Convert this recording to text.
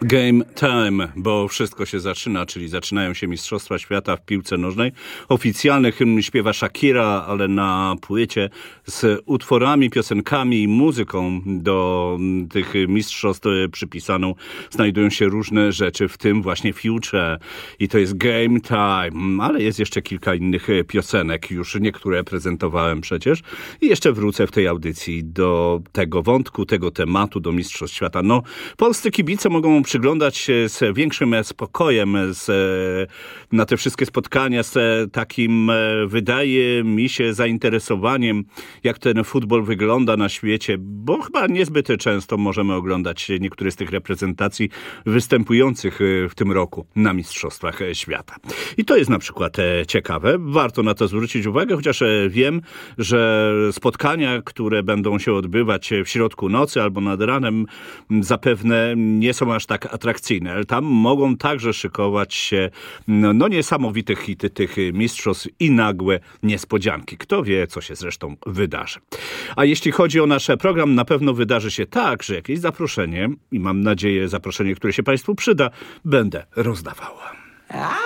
Game time, bo wszystko się zaczyna, czyli zaczynają się Mistrzostwa Świata w piłce nożnej. Oficjalny hymn śpiewa Shakira, ale na płycie z utworami, piosenkami i muzyką do tych mistrzostw przypisaną znajdują się różne rzeczy, w tym właśnie Future. I to jest Game Time, ale jest jeszcze kilka innych piosenek, już niektóre prezentowałem przecież. I jeszcze wrócę w tej audycji do tego wątku, tego tematu, do Mistrzostw Świata. No, polscy kibice mogą przyglądać się z większym spokojem na te wszystkie spotkania, z takim, wydaje mi się, zainteresowaniem, jak ten futbol wygląda na świecie, bo chyba niezbyt często możemy oglądać niektóre z tych reprezentacji występujących w tym roku na Mistrzostwach Świata. I to jest na przykład ciekawe. Warto na to zwrócić uwagę, chociaż wiem, że spotkania, które będą się odbywać w środku nocy albo nad ranem, zapewne nie są aż tak atrakcyjne, ale tam mogą także szykować się niesamowite hity tych mistrzostw i nagłe niespodzianki. Kto wie, co się zresztą wydarzy. A jeśli chodzi o nasz program, na pewno wydarzy się tak, że jakieś zaproszenie, i mam nadzieję zaproszenie, które się Państwu przyda, będę rozdawała.